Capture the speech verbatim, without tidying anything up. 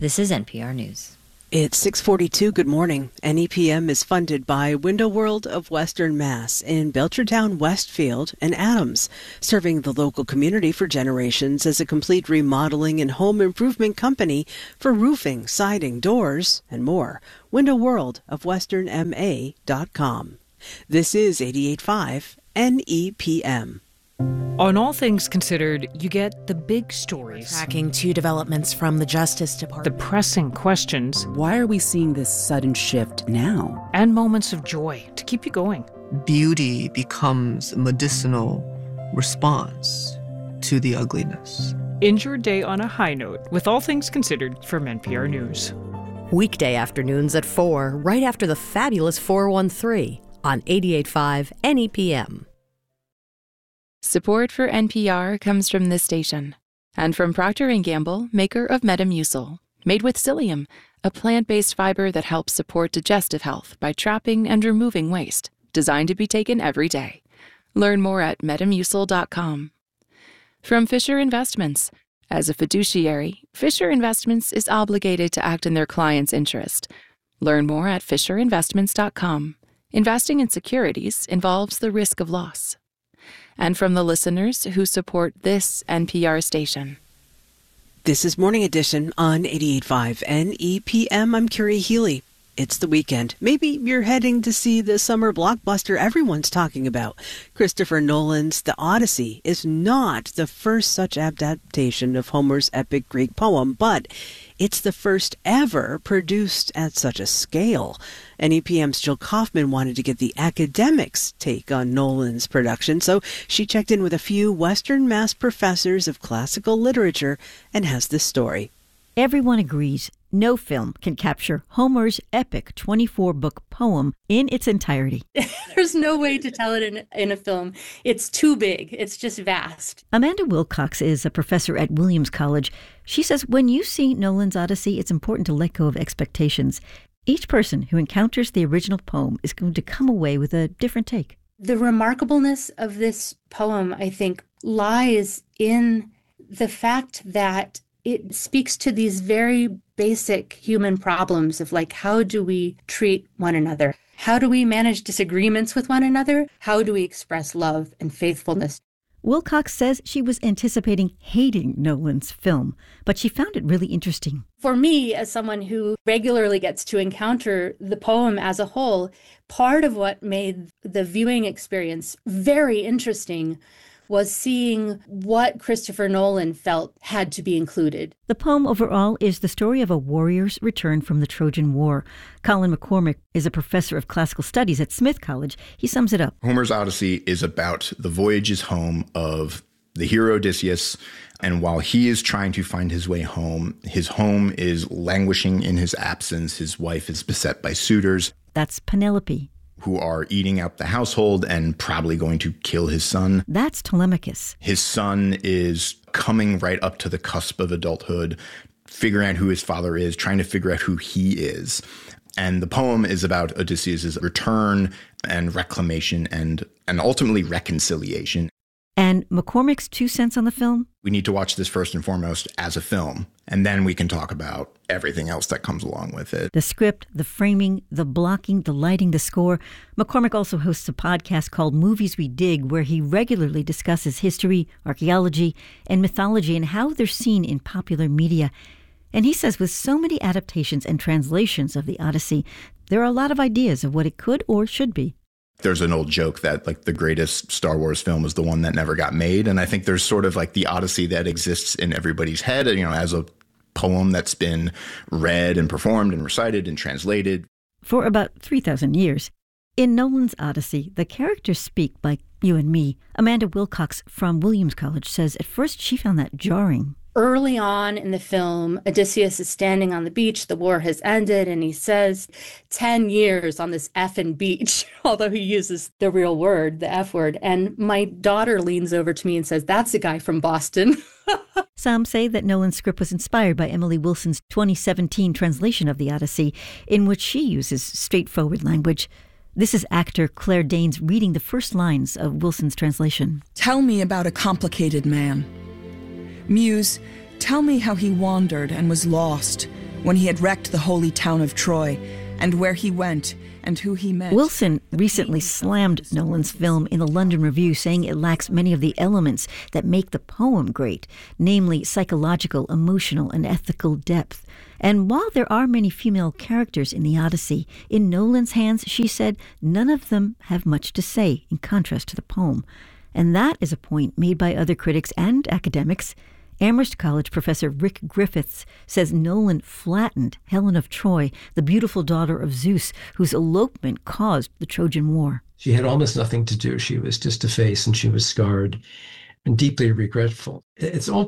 This is N P R News. It's six forty-two. Good morning. N E P M is funded by Window World of Western Mass in Belchertown, Westfield, and Adams, serving the local community for generations as a complete remodeling and home improvement company for roofing, siding, doors, and more. Window World of Western M A dot com. This is eighty-eight point five N E P M. On All Things Considered, you get the big stories. Tracking two developments from the Justice The Department. pressing questions. Why are we seeing this sudden shift now? And moments of joy to keep you going. Beauty becomes a medicinal response to the ugliness. End your day on a high note with All Things Considered from N P R News. Weekday afternoons at four, right after the fabulous four one three on eighty-eight point five N E P M. Support for N P R comes from this station and from Procter and Gamble, maker of Metamucil, made with psyllium, a plant-based fiber that helps support digestive health by trapping and removing waste, designed to be taken every day. Learn more at metamucil dot com. From Fisher Investments. As a fiduciary, Fisher Investments is obligated to act in their client's interest. Learn more at fisher investments dot com. Investing in securities involves the risk of loss. And from the listeners who support this N P R station. This is Morning Edition on eighty-eight point five N E P M. I'm Carrie Healy. It's the weekend. Maybe you're heading to see the summer blockbuster everyone's talking about. Christopher Nolan's The Odyssey is not the first such adaptation of Homer's epic Greek poem, but it's the first ever produced at such a scale. N E P M's Jill Kaufman wanted to get the academics' take on Nolan's production, so she checked in with a few Western Mass professors of classical literature and has this story. Everyone agrees no film can capture Homer's epic twenty-four book poem in its entirety. There's no way to tell it in, in a film. It's too big. It's just vast. Amanda Wilcox is a professor at Williams College. She says when you see Nolan's Odyssey, it's important to let go of expectations. Each person who encounters the original poem is going to come away with a different take. The remarkableness of this poem, I think, lies in the fact that it speaks to these very basic human problems of, like, how do we treat one another? How do we manage disagreements with one another? How do we express love and faithfulness? Wilcox says she was anticipating hating Nolan's film, but she found it really interesting. For me, as someone who regularly gets to encounter the poem as a whole, part of what made the viewing experience very interesting was seeing what Christopher Nolan felt had to be included. The poem overall is the story of a warrior's return from the Trojan War. Colin McCormick is a professor of classical studies at Smith College. He sums it up. Homer's Odyssey is about the voyages home of the hero Odysseus, and while he is trying to find his way home, his home is languishing in his absence. His wife is beset by suitors. That's Penelope, who are eating out the household and probably going to kill his son. That's Telemachus. His son is coming right up to the cusp of adulthood, figuring out who his father is, trying to figure out who he is. And the poem is about Odysseus' return and reclamation and, and ultimately reconciliation. And McCormick's two cents on the film? We need to watch this first and foremost as a film, and then we can talk about everything else that comes along with it. The script, the framing, the blocking, the lighting, the score. McCormick also hosts a podcast called Movies We Dig, where he regularly discusses history, archaeology, and mythology and how they're seen in popular media. And he says with so many adaptations and translations of the Odyssey, there are a lot of ideas of what it could or should be. There's an old joke that, like, the greatest Star Wars film is the one that never got made. And I think there's sort of like the Odyssey that exists in everybody's head, you know, as a poem that's been read and performed and recited and translated for about three thousand years. In Nolan's Odyssey, the characters speak like you and me. Amanda Wilcox from Williams College says at first she found that jarring. Early on in the film, Odysseus is standing on the beach. The war has ended, and he says, ten years on this effing beach, although he uses the real word, the F word. And my daughter leans over to me and says, that's a guy from Boston. Some say that Nolan's script was inspired by Emily Wilson's twenty seventeen translation of the Odyssey, in which she uses straightforward language. This is actor Claire Danes reading the first lines of Wilson's translation. Tell me about a complicated man. Muse, tell me how he wandered and was lost, when he had wrecked the holy town of Troy, and where he went, and who he met. Wilson recently slammed Nolan's film in the London Review, saying it lacks many of the elements that make the poem great, namely psychological, emotional, and ethical depth. And while there are many female characters in the Odyssey, in Nolan's hands, she said, none of them have much to say, in contrast to the poem. And that is a point made by other critics and academics. Amherst College professor Rick Griffiths says Nolan flattened Helen of Troy, the beautiful daughter of Zeus, whose elopement caused the Trojan War. She had almost nothing to do. She was just a face, and she was scarred and deeply regretful. It's all